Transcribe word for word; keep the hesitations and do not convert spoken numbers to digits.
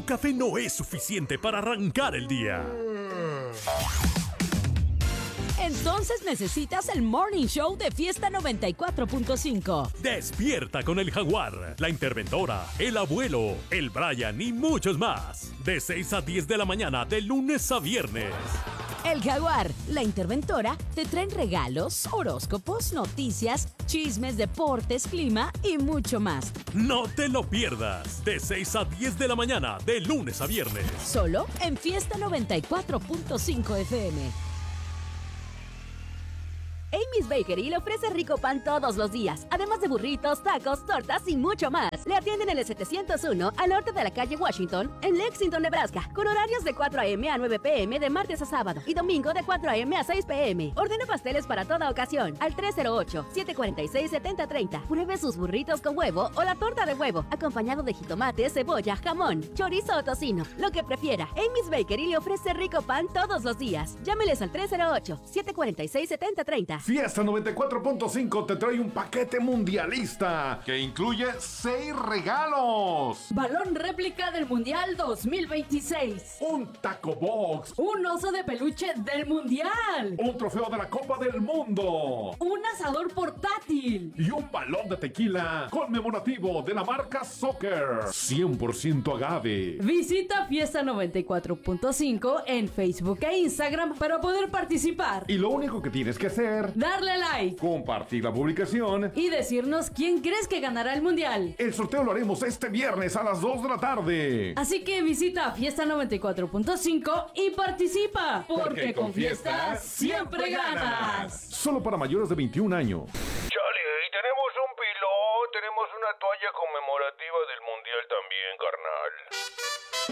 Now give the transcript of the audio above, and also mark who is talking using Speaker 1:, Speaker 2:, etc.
Speaker 1: café no es suficiente para arrancar el día.
Speaker 2: Entonces necesitas el Morning Show de Fiesta noventa y cuatro punto cinco.
Speaker 1: Despierta con el Jaguar, la Interventora, el Abuelo, el Brian y muchos más. De seis a diez de la mañana, de lunes a viernes.
Speaker 2: El Jaguar, la Interventora, te traen regalos, horóscopos, noticias, chismes, deportes, clima y mucho más.
Speaker 1: No te lo pierdas. De seis a diez de la mañana, de lunes a viernes.
Speaker 2: Solo en Fiesta noventa y cuatro punto cinco F M.
Speaker 3: Amy's Bakery le ofrece rico pan todos los días, además de burritos, tacos, tortas y mucho más. Le atienden en el setecientos uno al norte de la calle Washington, en Lexington, Nebraska, con horarios de cuatro a eme a nueve pe eme de martes a sábado y domingo de cuatro a eme a seis pe eme. Ordena pasteles para toda ocasión al tres cero ocho, siete cuatro seis, siete cero tres cero. Pruebe sus burritos con huevo o la torta de huevo, acompañado de jitomate, cebolla, jamón, chorizo o tocino, lo que prefiera. Amy's Bakery le ofrece rico pan todos los días. Llámeles al tres cero ocho, siete cuatro seis, siete cero tres cero.
Speaker 4: Fiesta noventa y cuatro punto cinco te trae un paquete mundialista que incluye seis regalos.
Speaker 5: Balón réplica del Mundial dos mil veintiséis.
Speaker 4: Un taco box.
Speaker 5: Un oso de peluche del Mundial.
Speaker 4: Un trofeo de la Copa del Mundo.
Speaker 5: Un asador portátil.
Speaker 4: Y un balón de tequila conmemorativo de la marca Soccer. cien por ciento agave.
Speaker 5: Visita Fiesta noventa y cuatro punto cinco en Facebook e Instagram para poder participar.
Speaker 4: Y lo único que tienes que hacer...
Speaker 5: darle like,
Speaker 4: compartir la publicación
Speaker 5: y decirnos quién crees que ganará el mundial.
Speaker 4: El sorteo lo haremos este viernes a las dos de la tarde.
Speaker 5: Así que visita Fiesta noventa y cuatro punto cinco y participa. Porque, porque con Fiesta siempre ganas.
Speaker 4: Solo para mayores de veintiún años.
Speaker 6: Charlie, tenemos un pilón, tenemos una toalla conmemorativa del mundial también, carnal.